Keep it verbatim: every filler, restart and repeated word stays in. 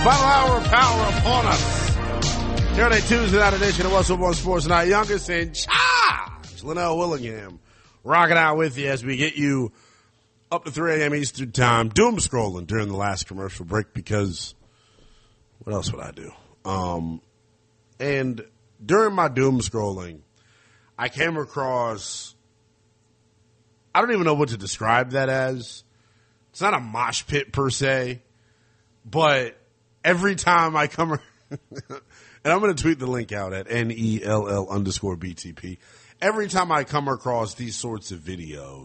Final hour of power upon us. Here on a Tuesday night edition of What's Up on Sports Night. Youngest in charge, Linnell Willingham, rocking out with you as we get you up to three a.m. Eastern Time. Doom scrolling during the last commercial break because what else would I do? Um, and during my doom scrolling, I came across, I don't even know what to describe that as. It's not a mosh pit per se, but every time I come, and I'm going to tweet the link out at N E L L underscore B T P. Every time I come across these sorts of videos,